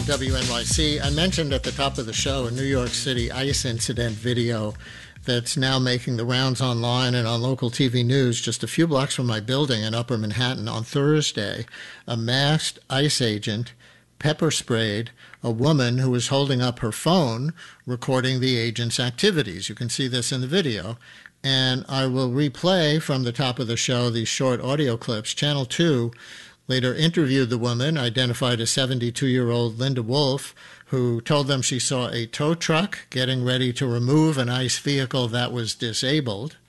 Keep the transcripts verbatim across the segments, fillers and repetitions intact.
W N Y C. I mentioned at the top of the show a New York City ICE incident video that's now making the rounds online and on local T V news. Just a few blocks from my building in Upper Manhattan on Thursday, a masked ICE agent pepper sprayed a woman who was holding up her phone recording the agent's activities. You can see this in the video. And I will replay from the top of the show these short audio clips. Channel two later interviewed the woman, identified as seventy-two-year-old Linda Wolf, who told them she saw a tow truck getting ready to remove an ICE vehicle that was disabled.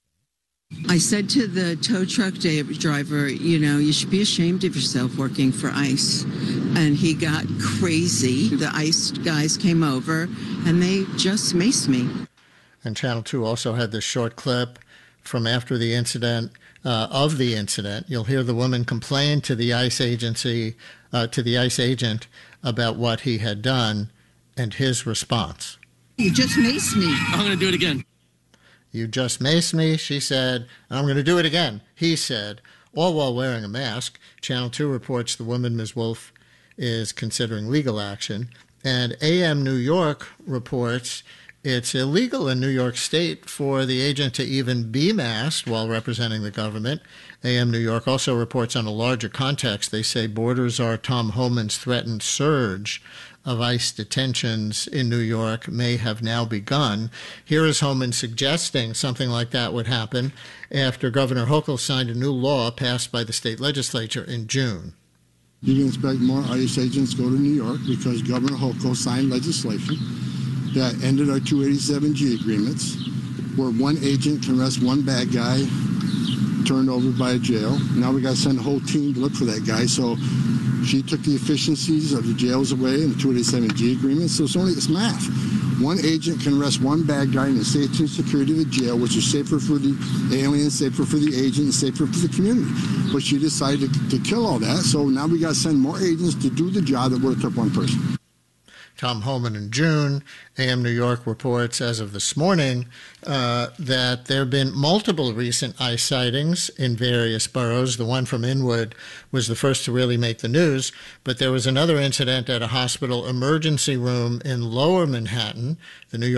I said to the tow truck driver, you know, you should be ashamed of yourself working for ICE. And he got crazy. The ICE guys came over and they just maced me. And Channel two also had this short clip from after the incident, uh, of the incident. You'll hear the woman complain to the ICE agency, uh, to the ICE agent about what he had done and his response. You just maced me. I'm going to do it again. You just maced me, she said, and I'm going to do it again, he said, all while wearing a mask. Channel two reports the woman, Miz Wolf, is considering legal action. And A M New York reports it's illegal in New York State for the agent to even be masked while representing the government. A M New York also reports on a larger context. They say border czar Tom Homan's threatened surge of ICE detentions in New York may have now begun. Here is Homan suggesting something like that would happen after Governor Hochul signed a new law passed by the state legislature in June. You can expect more ICE agents go to New York because Governor Hochul signed legislation that ended our two eighty-seven G agreements, where one agent can arrest one bad guy turned over by a jail. Now we got to send a whole team to look for that guy. So she took the efficiencies of the jails away in the two eighty-seven G agreement. So it's only it's math. One agent can arrest one bad guy in the safety and security of the jail, which is safer for the alien, safer for the agent, and safer for the community. But she decided to, to kill all that. So now we got to send more agents to do the job that would have took one person. Tom Homan in June. A M New York reports as of this morning uh, that there have been multiple recent ICE sightings in various boroughs. The one from Inwood was the first to really make the news, but there was another incident at a hospital emergency room in Lower Manhattan. The New York